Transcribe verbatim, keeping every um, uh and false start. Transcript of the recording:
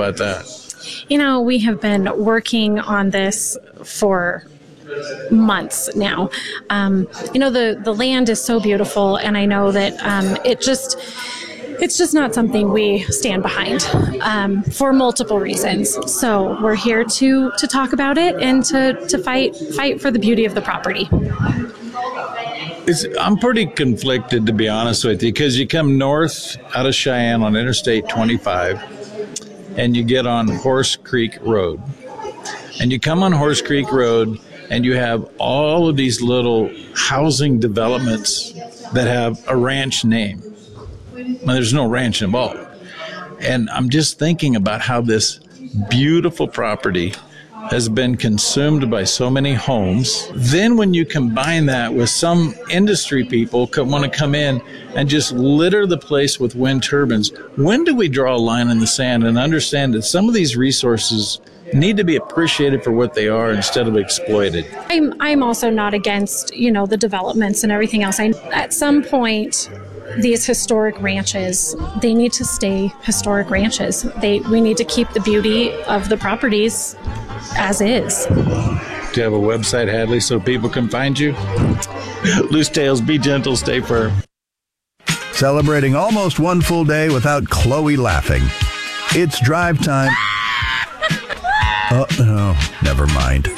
about that? You know, we have been working on this for months now. Um, you know, the, the land is so beautiful, and I know that um, it just... It's just not something we stand behind um, for multiple reasons. So we're here to to talk about it and to, to fight fight for the beauty of the property. It's, I'm pretty conflicted, to be honest with you, because you come north out of Cheyenne on Interstate twenty-five, and you get on Horse Creek Road. And you come on Horse Creek Road, and you have all of these little housing developments that have a ranch name. Well, there's no ranch involved. And I'm just thinking about how this beautiful property has been consumed by so many homes. Then when you combine that with some industry people who want to come in and just litter the place with wind turbines, when do we draw a line in the sand and understand that some of these resources need to be appreciated for what they are instead of exploited? I'm I'm also not against, you know, the developments and everything else. I, at some point, these historic ranches, they need to stay historic ranches. They we need to keep the beauty of the properties as is. Do you have a website, Hadley, so people can find you? Loose tails, be gentle, stay firm. Celebrating almost one full day without Chloe laughing. It's drive time. Oh, no, never mind.